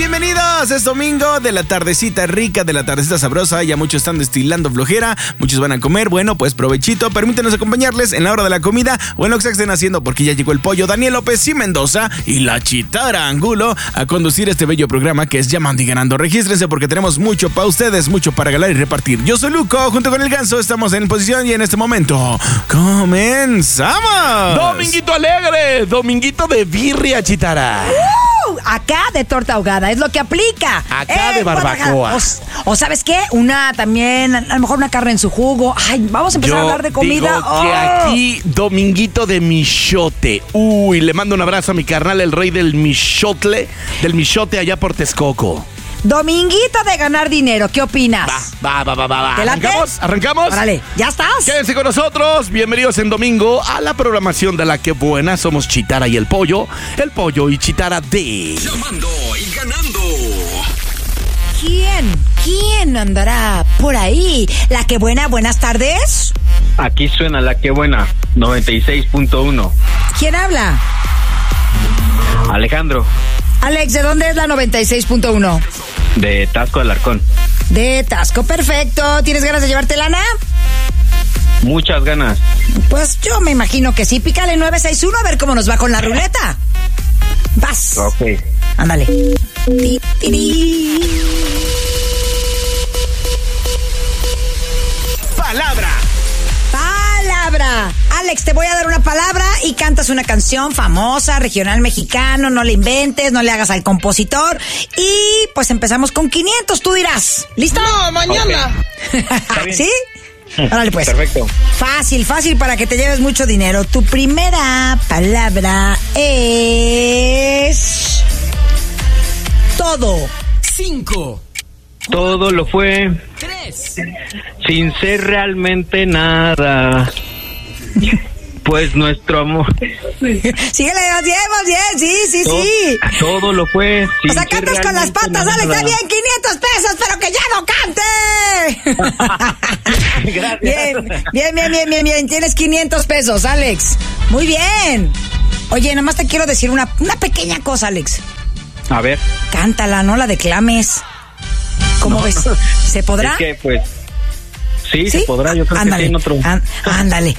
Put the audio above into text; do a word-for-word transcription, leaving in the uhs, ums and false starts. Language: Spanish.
Bienvenidos, es domingo de la tardecita rica, de la tardecita sabrosa. Ya muchos están destilando flojera, muchos van a comer. Bueno, pues provechito, permítanos acompañarles en la hora de la comida o en lo que se estén haciendo, porque ya llegó el pollo Daniel López y Mendoza y la Chitara Angulo a conducir este bello programa que es Llamando y Ganando. Regístrense porque tenemos mucho para ustedes, mucho para regalar y repartir. Yo soy Luco, junto con el Ganso estamos en posición y en este momento comenzamos. Dominguito alegre, dominguito de birria, Chitara. Uh, acá de torta ahogada, es lo que aplica. Acá de barbacoa. O, o ¿sabes qué? Una también, a lo mejor una carne en su jugo. Ay, vamos a empezar Yo a hablar de comida. Digo que Oh. aquí, dominguito de michote. Uy, le mando un abrazo a mi carnal, el rey del michotle, del michote allá por Texcoco. Dominguito de ganar dinero, ¿qué opinas? Va, va, va, va, va. ¿Te late? ¿Arrancamos? ¿Arrancamos? Órale, ¿ya estás? Quédense con nosotros, bienvenidos en domingo a la programación de La Que Buena. Somos Chitara y el Pollo, el Pollo y Chitara de... Llamando y Ganando. ¿Quién? ¿Quién andará por ahí? La que buena, buenas tardes. Aquí suena La Que Buena, noventa y seis punto uno. ¿Quién habla? Alejandro, Alex, ¿de dónde es la noventa y seis punto uno? de Tasco Alarcón. De Tasco, perfecto. ¿Tienes ganas de llevarte lana? Muchas ganas. Pues yo me imagino que sí. Pícale nueve seis uno a ver cómo nos va con la ruleta. Vas. Ok. Ándale. Ti, tiri. Palabra. Palabra. Alex, te voy a dar una palabra y cantas una canción famosa, regional mexicano, no le inventes, no le hagas al compositor. Y pues empezamos con quinientos, tú dirás. ¿Listo? No, mañana. Okay. ¿Sí? Órale pues. Perfecto. Fácil, fácil para que te lleves mucho dinero. Tu primera palabra es... todo. Cinco. Todo lo fue Tres. sin ser realmente nada. Pues nuestro amor. Síguele, más bien, más bien, sí, sí, Todo, sí. todo lo fue sin O sea, ser cantas con las realmente patas, Alex, nada. está bien, quinientos pesos, pero que ya no cante. Gracias. Bien, bien, bien, bien, bien, bien, tienes quinientos pesos, Alex. Muy bien. Oye, nada más te quiero decir una, una pequeña cosa, Alex. A ver. Cántala, no la declames. ¿Cómo No, ves? no. ¿Se podrá? Es que pues... Sí, ¿Sí? se podrá. Yo creo Ándale, que sí en otro... án- ándale.